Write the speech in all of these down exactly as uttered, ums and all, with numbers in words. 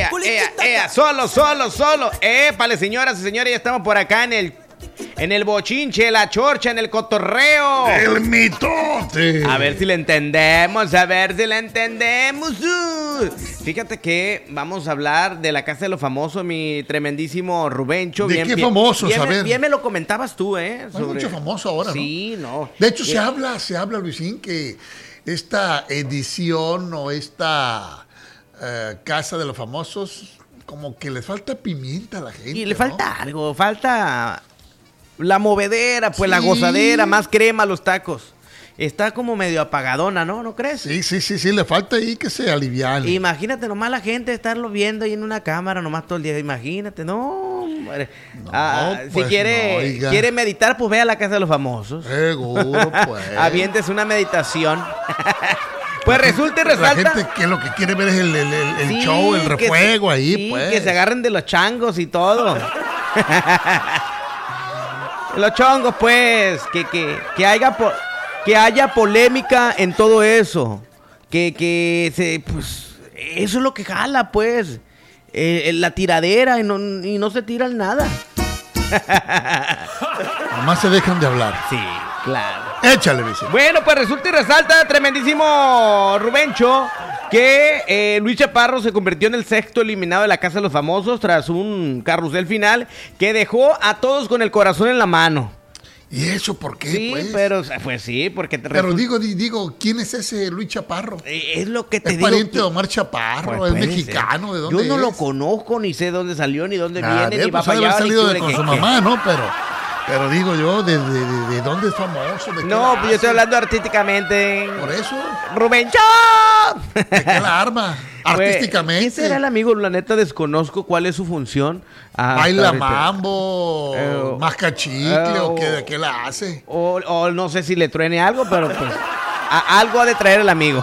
ea, ea, ea, solo, solo, solo. Épale, señoras y señores, ya estamos por acá en el En el bochinche, la chorcha, en el cotorreo. El mitote. A ver si le entendemos, a ver si le entendemos. Uh. Fíjate que vamos a hablar de la Casa de los Famosos, mi tremendísimo Rubencho. ¿De bien, qué bien, famosos? Bien, a ver. bien me lo comentabas tú, ¿eh? Sobre... Hay mucho famoso ahora, sí, ¿no? Sí, no. De hecho, bien. se habla, se habla, Luisín, que esta edición o esta uh, Casa de los Famosos, como que le falta pimienta a la gente. Y le ¿no? falta algo, falta... La movedera, pues sí. La gozadera, más crema a los tacos. Está como medio apagadona, ¿no? ¿No crees? Sí, sí, sí, sí, le falta ahí que se aliviane. Imagínate nomás la gente estarlo viendo ahí en una cámara nomás todo el día. Imagínate, no. no ah, pues si quiere, no, quiere meditar, pues ve a la Casa de los Famosos. Seguro, pues. Avientes una meditación. Pues resulta y resalta. La gente que lo que quiere ver es el, el, el, el sí, show, el refuego se, ahí, sí, pues. Que se agarren de los changos y todo. Los chongos, pues, que, que, que, haya po- que haya polémica en todo eso. Que, que se, pues, eso es lo que jala, pues. Eh, la tiradera y no, y no se tiran nada. Nomás se dejan de hablar. Sí, claro. Échale, bici. Bueno, pues resulta y resalta, tremendísimo Rubencho, que eh, Luis Chaparro se convirtió en el sexto eliminado de la Casa de los Famosos tras un carrusel final que dejó a todos con el corazón en la mano. ¿Y eso por qué, sí, pues? pero, pues sí, porque... Te pero digo, digo, ¿quién es ese Luis Chaparro? Es lo que te ¿Es digo. ¿Es pariente que... de Omar Chaparro? Pues ¿Es mexicano? ¿De dónde Yo no es? lo conozco, ni sé dónde salió, ni dónde nah, viene, ni va pues para allá. haber salido de con que, su que... mamá, ¿no? Pero... Pero digo yo, ¿de, de, de, de dónde es famoso? ¿De no, pues yo estoy hablando artísticamente. ¿Por eso? ¡Rubencho! ¿De qué la arma? Artísticamente. ¿Quién será el amigo? La neta desconozco cuál es su función. Ah, ¿baila mambo? Eh, ¿Masca chicle? Eh, ¿O qué, de qué la hace? O, o no sé si le truene algo, pero pues... A, algo ha de traer el amigo.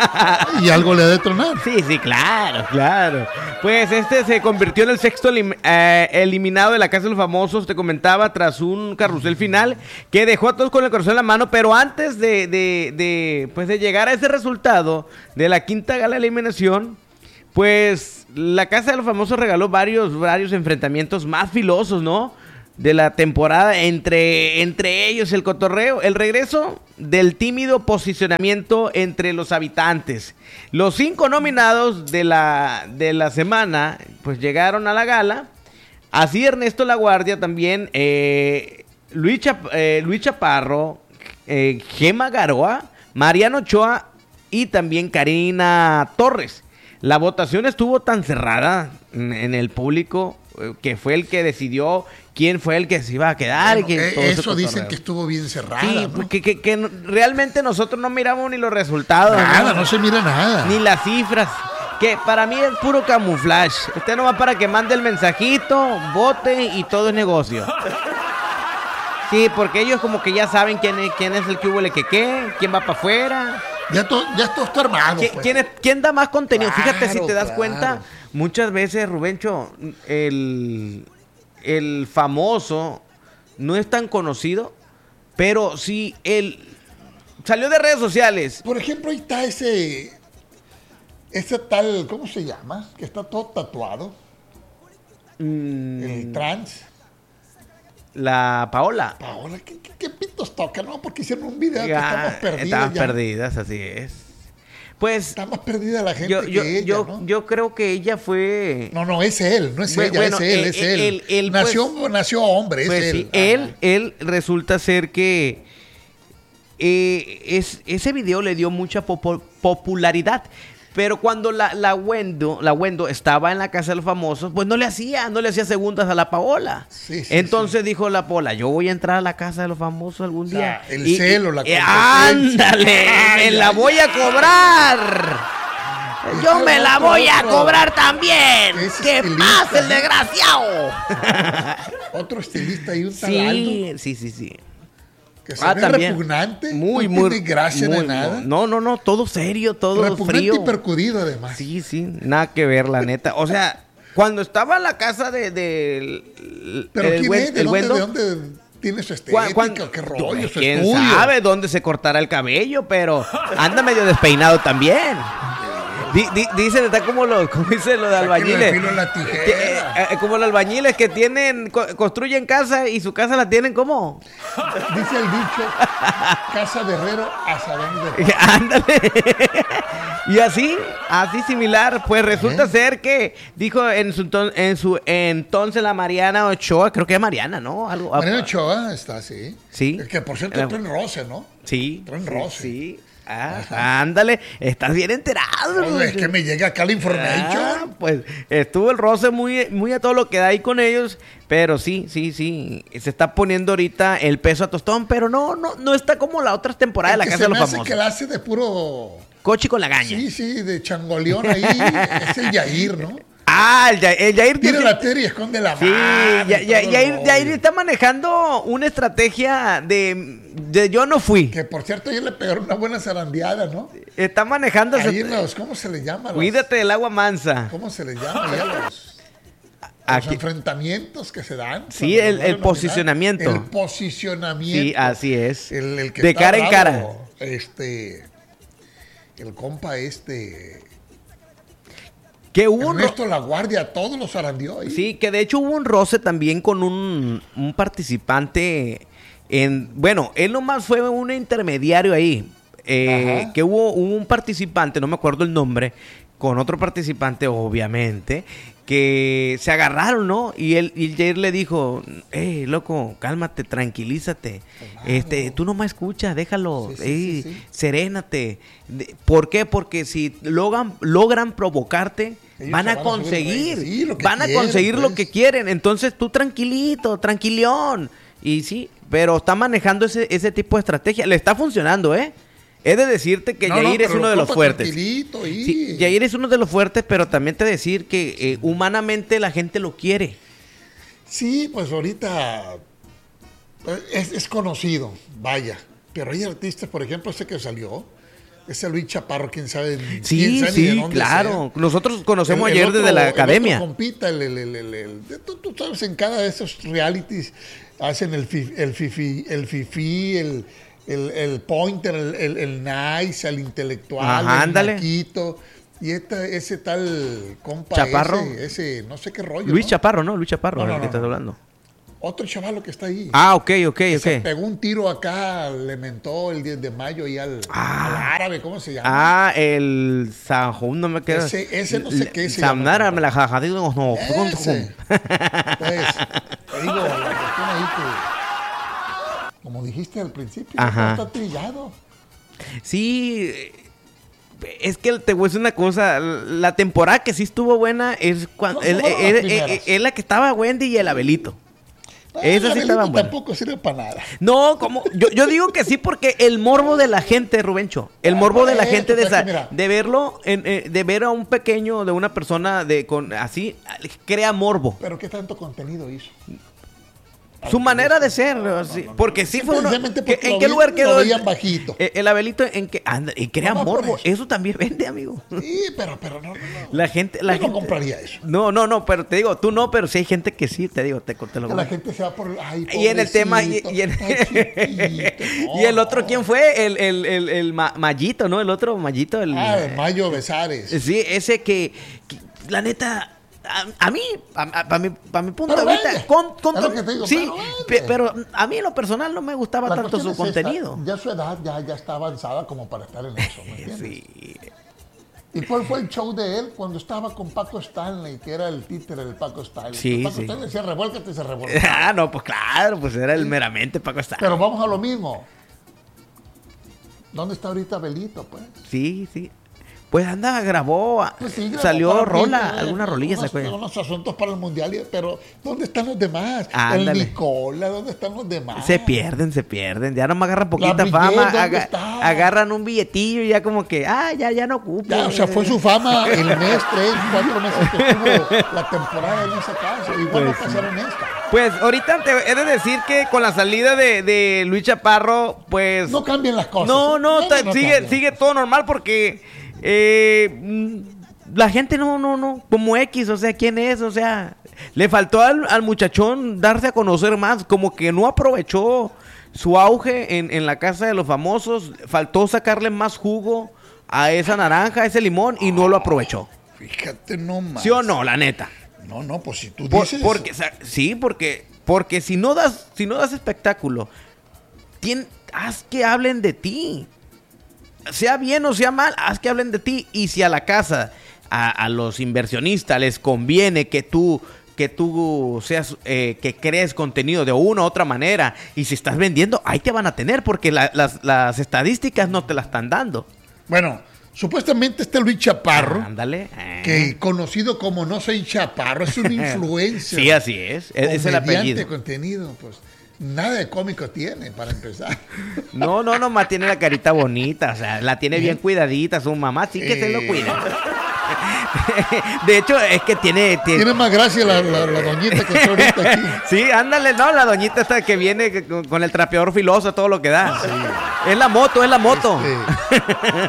Y algo le ha de tronar. Sí, sí, claro, claro. Pues este se convirtió en el sexto elim, eh, eliminado de la Casa de los Famosos, te comentaba, tras un carrusel final que dejó a todos con el corazón en la mano. Pero antes de, de, de, pues de llegar a ese resultado de la quinta gala de eliminación, pues la Casa de los Famosos regaló varios, varios enfrentamientos más filosos, ¿no? De la temporada, entre, entre ellos el cotorreo, el regreso del tímido posicionamiento entre los habitantes. Los cinco nominados de la, de la semana, pues llegaron a la gala. Así Ernesto Laguardia también, eh, Luis, Chap- eh, Luis Chaparro, eh, Gema Garoa, Mariano Ochoa y también Karina Torres. La votación estuvo tan cerrada en, en el público que fue el que decidió quién fue el que se iba a quedar. Bueno, quién, eh, todo eso dicen que estuvo bien cerrada. Sí, ¿no? que, que, que realmente nosotros no miramos ni los resultados. Nada, ¿no? no se mira nada. Ni las cifras. Que para mí es puro camuflaje. Usted no va para que mande el mensajito, vote y todo es negocio. Sí, porque ellos como que ya saben quién es, quién es el que hubo el que qué, quién va para afuera. Ya, to, ya todo está armado. ¿Quién, pues. ¿quién, es, ¿Quién da más contenido? Claro, Fíjate, si te das claro. cuenta, muchas veces, Rubencho, el, el famoso no es tan conocido, pero sí, él salió de redes sociales. Por ejemplo, ahí está ese, ese tal, ¿cómo se llama? Que está todo tatuado. Mm, el trans. La Paola. Paola, ¿qué, qué, qué pitos toca? No, porque hicieron un video que Ya, estamos perdidas. Estamos ya. perdidas, así es. Pues Está más perdida la gente yo, que yo, ella, yo, ¿no? yo creo que ella fue... No, no, es él, no es Bueno, ella, bueno, es él, él, es él. él, él, nació, pues, nació hombre, pues es sí, él. él, Ajá. él resulta ser que eh, es, ese video le dio mucha popo- popularidad. Pero cuando la, la, Wendo, la Wendo estaba en la Casa de los Famosos, pues no le hacía, no le hacía segundas a la Paola. Sí, sí, Entonces sí. dijo la Paola, yo voy a entrar a la Casa de los Famosos algún O sea, día. el Y- celo, la y- competencia. ¡Ándale! Ay, ¡Me la ay, voy a cobrar! ¡Yo Ese me la otro, voy a otro. cobrar también! Ese ¡Que estilista, pase el ¿no? desgraciado! Otro estilista y un tal Aldo, Sí, sí, sí, sí. que se Ah, ve también. repugnante. Muy, no muy. tiene gracia muy, de nada. No, no, no, todo serio, todo Repugnante frío. y percudido, además. Sí, sí, nada que ver, la neta. O sea, cuando estaba en la casa de... de Pero el ¿quién Wen- es? ¿De el dónde, Wendo, de dónde tiene su cuan- estética? cuan- ¿Qué rollo? Su ¿Quién estudio. sabe dónde se cortará el cabello? Pero anda medio despeinado también. Di, di, dicen, está como los, como dice lo de albañiles. Filo en la tijera. Que, eh, eh, como los albañiles que tienen, co- construyen casa y su casa la tienen como. Dice el dicho, casa de herrero, asadón de pan. Ándale. Y así, así similar, pues resulta ¿Eh? ser que dijo en su, enton- en su entonces la Mariana Ochoa, creo que es Mariana, ¿no? Algo, Mariano Ochoa está así. Sí. Es que por cierto Era- traen roce, ¿no? Sí. Traen sí, roce. Sí. Ah, ándale, estás bien enterado. No, es que me llega acá la Ah, information. pues estuvo el roce muy, muy a todo lo que da ahí con ellos, pero sí, sí, sí, se está poniendo ahorita el peso a tostón, pero no, no, no está como la otra temporada El de la que Casa se de me los hace Famosos. que la hace de puro... Cochi con la gaña. Sí, sí, de changoleón ahí. Es el Yair, ¿no? Ah, el, Ya- el Yair. Tira sí, la tele y esconde la Sí, mano. ya, y ya- todo el Yair, rollo. Yair está manejando una estrategia de, de yo no fui. Que por cierto, ayer le pegaron una buena zarandeada, ¿no? Está manejando. Ahí en los, ¿cómo se le llama? Los- Cuídate del agua mansa. ¿Cómo se le llama? Ya los, los Aquí- enfrentamientos que se dan. Sí, cuando el- nos el vuelven a posicionamiento. mirar. El posicionamiento. Sí, así es. El, el que De está cara en cara. bravo, Este. El compa este. Que hubo un ro- Ernesto La Guardia, todos los zarandeó ahí. Sí, que de hecho hubo un roce también con un, un participante en... Bueno, él nomás fue un intermediario ahí. eh, Ajá. que hubo un participante, no me acuerdo el nombre, con otro participante, obviamente, que se agarraron, ¿no? Y él, y Jair le dijo, hey, loco, cálmate, tranquilízate. Claro. Este, tú no me escuchas, déjalo, Sí, sí, ey, sí, sí. serénate. De- ¿Por qué? Porque si logran, logran provocarte, Ellos van se a van a subir, conseguir, güey. Sí, lo que van a quieren, conseguir lo pues. que quieren. Entonces tú tranquilito, tranquilión. Y sí, pero está manejando ese, ese tipo de estrategia. Le está funcionando, ¿eh? He de decirte que No, no, Yair es pero uno de los compa, fuertes. tranquilito ahí. Sí, Yair es uno de los fuertes, pero también te decir que eh, humanamente la gente lo quiere. Sí, pues ahorita eh, es, es conocido, vaya. Pero hay artistas, por ejemplo, ese que salió, ese Luis Chaparro, quién sabe, quién Sí, sabe ni de sí, dónde claro. Nosotros conocemos El- el ayer otro- desde la el academia. otro compita, el, el, el, el- el- de- tú, tú sabes, en cada de esos realities hacen el fi- el fifi, el fifi, el, el, el pointer, el, el, el nice, el intelectual, Ajá, el ándale. naquito. Y esta, ese tal compa, Chaparro. ese, ese, no sé qué rollo. Luis ¿no? Chaparro, ¿no? Luis Chaparro, No, no, el que no, estás no. hablando. Otro chavalo que está ahí. Ah, ok, ok, Que Se ok. pegó un tiro acá, le mentó el diez de mayo y al, Ah. al árabe, ¿cómo se llama? Ah, el Sahún, no me queda. Ese- ese no sé qué se Samnara, llama. me la jajadigo, no. Ese. Pues, te digo, la cuestión ahí que, como dijiste al principio, Ajá. está trillado. Sí, es que te voy a decir una cosa. La temporada que sí estuvo buena es cuando No, no, no, las es primeras. la que estaba Wendy y el Abelito. Ah, Esas sí el estaban Abelito buenas. tampoco sirve para nada. No, como yo, yo digo que sí porque el morbo de la gente, Rubencho, el Ah, morbo de la bueno, gente de, pues, esa- mira. de verlo, en, eh, de ver a un pequeño, de una persona de con así crea morbo. Pero ¿qué tanto contenido hizo? Su manera de ser, así, porque sí fue uno. Simplemente que- porque ¿En lo qué vi- lugar lo quedó? veían bajito. El, el Abelito en que anda y crea No, no, por morbo. eso. Eso también vende, amigo. Sí, pero, pero no, no, no. La gente, la Yo no gente- compraría eso. No, no, no, pero te digo, tú no, pero sí hay gente que sí, te digo, te, te lo Que la gente se va por... Ay, Y en el tema, y, pobrecito, y en- ay, chiquito. No, y el otro, no. ¿quién fue? El, el, el, el Ma- Mallito, ¿no? El otro Mallito, el... Ah, el Mayo Besares. Sí, ese que, que, la neta, a, a mí, para mi, pa mi punto Pero de vista, vende. con, con- Es lo que te digo, sí, pero vende. pe- pero a mí en lo personal no me gustaba La tanto cuestión su es esta, contenido. ya su edad ya, ya está avanzada como para estar en eso, ¿me entiendes? Sí. ¿Y cuál fue el show de él cuando estaba con Paco Stanley, que era el títere del Paco Stanley? Sí, Paco sí. Stanley decía, revuélcate y se revuelca. Ah, no, pues claro, pues era el meramente Paco Stanley. Pero vamos a lo mismo. ¿Dónde está ahorita Belito, pues? Sí, sí. Pues anda, grabó, Pues sí, grabó salió para rola, Pico, eh, alguna rolilla unos, sacó ella. unos asuntos para el mundial, y- pero ¿dónde están los demás? Ándale. El Nicola, ¿dónde están los demás? Se pierden, se pierden. Ya nomás agarran poquita Miguel, fama. ¿dónde aga- está? agarran un billetillo y ya como que, ah, ya, ya no ocupo. Ya, o sea, fue su fama el mes, tres, cuatro meses que estuvo la temporada en esa casa. Igual Pues va a sí. pasar en esta. Pues ahorita te he de decir que con la salida de, de Luis Chaparro, pues... No cambien las cosas. No, ¿eh? no, ta- no sigue, cambian. sigue todo normal porque eh, mm, la gente no, no, no, como X, o sea, ¿quién es? O sea, le faltó al, al muchachón darse a conocer más, como que no aprovechó su auge en, en la casa de los famosos, faltó sacarle más jugo, a esa naranja, a ese limón y no lo aprovechó. Fíjate nomás. ¿Sí o no, la neta? No, no, pues si tú Por- dices... porque, o sea, sí, porque, porque si no das, si no das espectáculo, tien- haz que hablen de ti. Sea bien o sea mal, haz que hablen de ti. Y si a la casa, a, a los inversionistas les conviene que tú, que tú seas, eh, que crees contenido de una u otra manera, y si estás vendiendo, ahí te van a tener, porque la- las, las estadísticas no te la están dando. Bueno, supuestamente este Luis Chaparro, Ándale. Eh. que conocido como No Soy Chaparro, es un influencer. Sí, así es. Es, es el comediante apellido. de contenido, pues nada de cómico tiene, para empezar. No, no, nomás tiene la carita bonita, o sea, la tiene bien cuidadita, su mamá sí que se lo Eh. cuida. De hecho, es que tiene... tiene- Tiene más gracia la, la, la doñita que está ahorita aquí. Sí, ándale, no, la doñita esta que viene con, con el trapeador filoso, todo lo que da. Es la moto, es la moto. Este,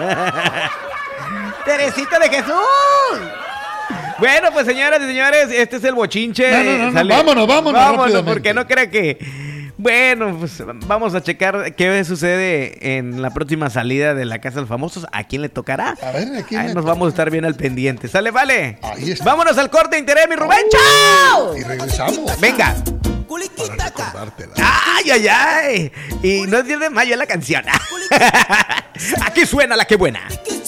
Teresita de Jesús. Bueno, pues señoras y señores, este es el bochinche. No, no, no, no, Sale- vámonos, vámonos rápidamente. porque no crea que... Bueno, pues vamos a checar qué sucede en la próxima salida de la Casa de los Famosos. ¿A quién le tocará? A ver, ¿a quién Ahí le nos toca? vamos a estar bien al pendiente. ¿Sale, vale? Ahí está. Vámonos al corte de interés, mi Rubén. ¡Chao! y regresamos. Venga. Para recordártela. ¡Ay, ay, ay! Y no es diez de mayo, es la canción. Aquí suena la que buena.